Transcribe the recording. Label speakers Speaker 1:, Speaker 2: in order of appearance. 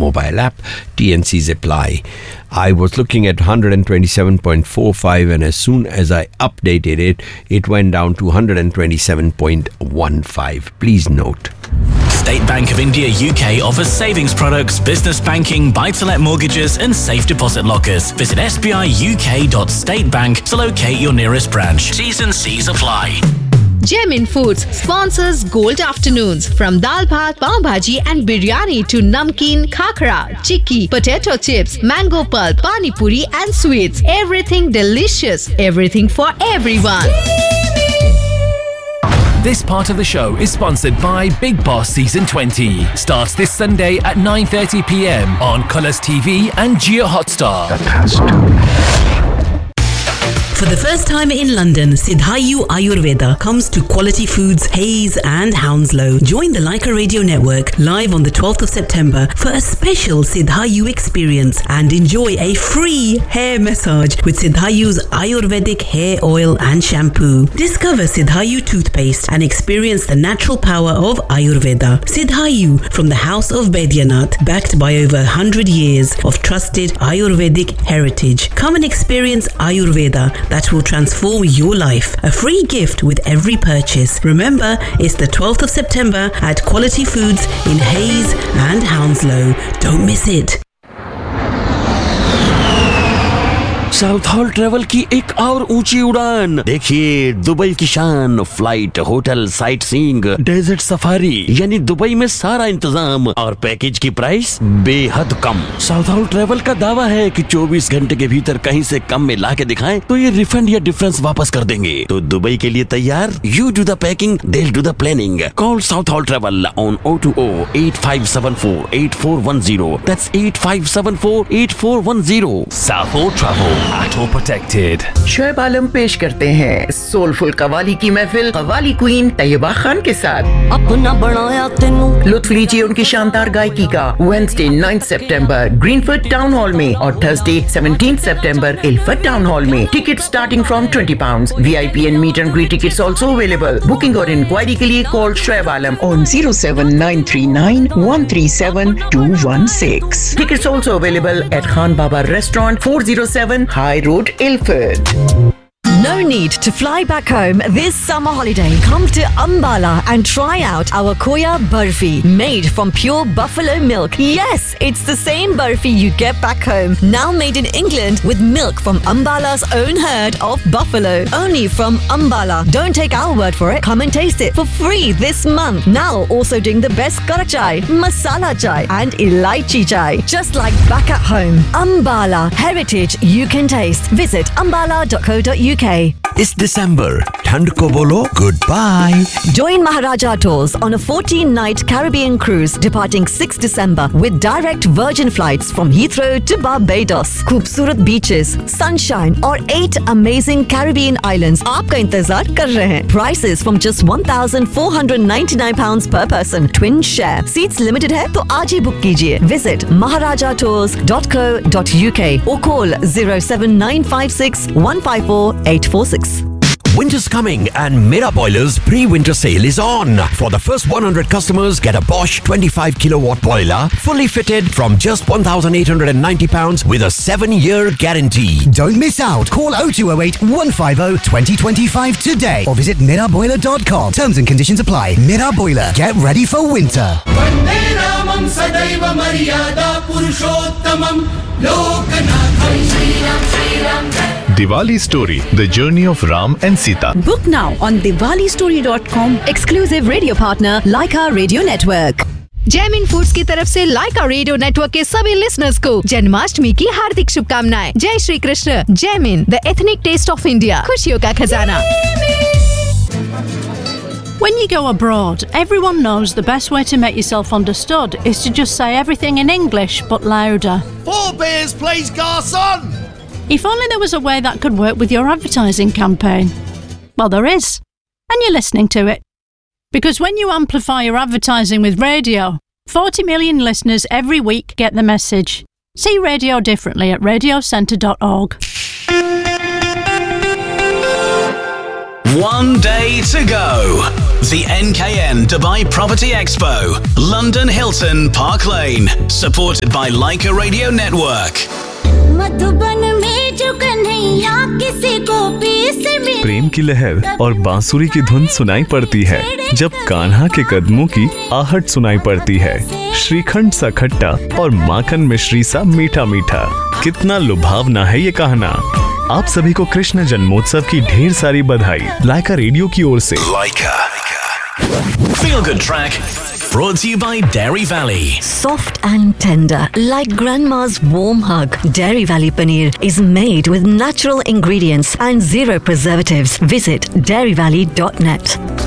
Speaker 1: mobile app. TNCs apply. I was looking at 127.45 and as soon as I updated it, it went down to 127.15. Please note.
Speaker 2: State Bank of India UK offers savings products, business banking, buy-to-let mortgages and safe deposit lockers. Visit sbiuk.statebank to locate your nearest branch. T's and C's apply.
Speaker 3: Gemin Foods sponsors Gold Afternoons. From dal bhat, pav bhaji and biryani to namkeen, khakra, chikki, potato chips, mango pulp, pani puri and sweets. Everything delicious. Everything for everyone.
Speaker 4: This part of the show is sponsored by Big Boss Season 20. Starts this Sunday at 9:30 p.m. on Colours TV and Jio Hotstar.
Speaker 5: For the first time in London, Siddhayu Ayurveda comes to Quality Foods, Hayes and Hounslow. Join the Leica Radio Network live on the 12th of September for a special Siddhayu experience and enjoy a free hair massage with Siddhayu's Ayurvedic hair oil and shampoo. Discover Siddhayu toothpaste and experience the natural power of Ayurveda. Siddhayu from the House of Baidyanath, backed by over 100 years of trusted Ayurvedic heritage. Come and experience Ayurveda that will transform your life. A free gift with every purchase. Remember, it's the 12th of September at Quality Foods in Hayes and Hounslow. Don't miss it.
Speaker 6: South hall travel की एक और ऊंची उड़ान। देखिए Dubai की शान, flight, hotel, sight seeing, desert safari, यानी Dubai में सारा इंतजाम और पैकेज की प्राइस बेहद कम। साउथ हॉल ट्रेवल का दावा है कि 24 घंटे के भीतर कहीं से कम में ला के दिखाएं तो ये रिफंड या डिफरेंस वापस कर देंगे। तो दुबई के लिए तैयार? You do the packing, they'll do the planning. Call South Hall Travel on 020-8574-8410. That's 8574-8410.
Speaker 4: South Hall Travel. At all protected.
Speaker 7: Shoaib आलम पेश करते हैं सोलफुल कवाली की महफिल कवाली क्वीन तैयबा खान के साथ।
Speaker 8: अपना बनाया तेनू
Speaker 7: लुत्फ लीजिए उनकी शानदार गायकी का। वेडनेसडे 9 सितंबर ग्रीनफील्ड टाउन हॉल में और थर्सडे 17 सितंबर इल्फर्ड टाउन हॉल में। Ticket starting from £20। VIP and meet and greet tickets also available. Booking और इंक्वायरी के लिए call Shoaib Alam on 07939137216. Tickets also available at Khan Baba Restaurant, 407 High Road, Ilford.
Speaker 9: No need to fly back home this summer holiday. Come to Ambala and try out our Koya Barfi, made from pure buffalo milk. Yes, it's the same Barfi you get back home, now made in England with milk from Ambala's own herd of buffalo. Only from Ambala. Don't take our word for it. Come and taste it for free this month. Now also doing the best Karak chai, masala chai and elaichi chai. Just like back at home. Ambala, heritage you can taste. Visit ambala.co.uk.
Speaker 1: This December, ठंड को बोलो goodbye.
Speaker 9: Join Maharaja Tours on a 14-night Caribbean cruise departing 6 December with direct Virgin flights from Heathrow to Barbados. खूबसूरत beaches, sunshine और 8 amazing Caribbean islands आपका इंतजार कर रहे हैं. Prices from just £1,499 per person. Twin share. Seats limited है तो आज ही बुक कीजिए. Visit maharajatours.co.uk or call 07956 154 846.
Speaker 1: Winter's coming and Mera Boilers pre-winter sale is on. For the first 100 customers, get a Bosch 25 kilowatt boiler, fully fitted from just £1,890 with a 7-year guarantee.
Speaker 10: Don't miss out. Call 0208 150 2025 today or visit miraboiler.com. Terms and conditions apply. Mera Boiler. Get ready for winter.
Speaker 11: Diwali Story, the journey of Ram and Sita.
Speaker 3: Book now on diwalistory.com. Exclusive radio partner Leica Radio Network. Jaimin foods की तरफ से लाइका radio network के सभी listeners को जन्माष्टमी की हार्दिक शुभकामनाएं। जय Shri Krishna. Jaimin, the ethnic test of India. खुशियों का खजाना।
Speaker 12: When you go abroad, everyone knows the best way to make yourself understood is to just say everything in English but louder.
Speaker 13: 4 beers, please, garçon!
Speaker 12: If only there was a way that could work with your advertising campaign. Well, there is. And you're listening to it. Because when you amplify your advertising with radio, 40 million listeners every week get the message. See radio differently at radiocentre.org.
Speaker 2: One day to go. The NKN Dubai Property Expo, London Hilton Park Lane, supported by Leica Radio Network.
Speaker 14: प्रेम की लहर और बांसुरी की धुन सुनाई पड़ती है जब कान्हा के कदमों की आहट सुनाई पड़ती है। श्रीखंड सा खट्टा और माखन मिश्री सा मीठा मीठा, कितना लुभावना है ये कहना। आप सभी को कृष्ण जन्मोत्सव की ढेर सारी बधाई लाइका रेडियो की ओर से।
Speaker 2: Feel Good Track, brought to you by Dairy Valley.
Speaker 9: Soft and tender, like grandma's warm hug. Dairy Valley Paneer is made with natural ingredients and zero preservatives. Visit dairyvalley.net.